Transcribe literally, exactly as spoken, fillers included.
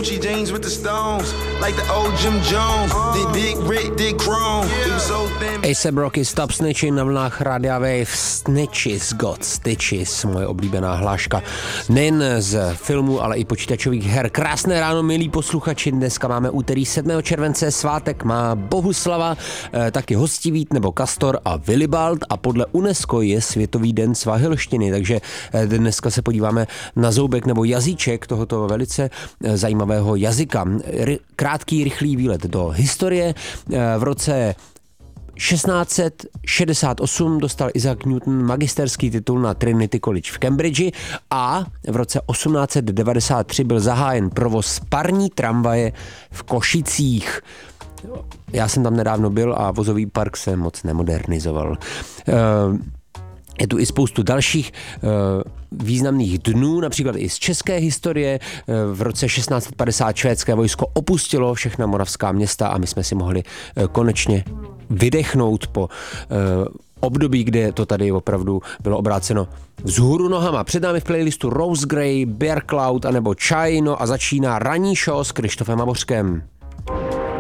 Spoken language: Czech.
Gucci jeans with the stones, like the old Jim Jones. Did Big Rick, did Chrome. He was so thin. A$ep Rocky, Stop Snitching na vlnách Rádia Wave. Snitches got stitches, moje oblíbená hláška. Nejen z filmů, ale i počítačových her. Krásné ráno, milí posluchači. Dneska máme úterý sedmého července, svátek má Bohuslava, eh, taky Hostivít nebo Kastor a Willibald a podle UNESCO je Světový den svahilštiny, takže eh, dneska se podíváme na zoubek nebo jazyček tohoto velice eh, zajímavého jazyka. R- krátký, rychlý výlet do historie. Eh, v roce šestnáct set šedesát osm dostal Isaac Newton magisterský titul na Trinity College v Cambridge a v roce osmnáct set devadesát tři byl zahájen provoz parní tramvaje v Košicích. Já jsem tam nedávno byl a vozový park se moc nemodernizoval. Je tu i spoustu dalších významných dnů, například i z české historie. V roce šestnáct set padesát švédské vojsko opustilo všechna moravská města a my jsme si mohli konečně vydechnout po období, kde to tady opravdu bylo obráceno vzhůru nohama. Před námi v playlistu Rose Grey, Bear Cloud anebo Chai, no a začíná ranní show s Krištofem Abořkem.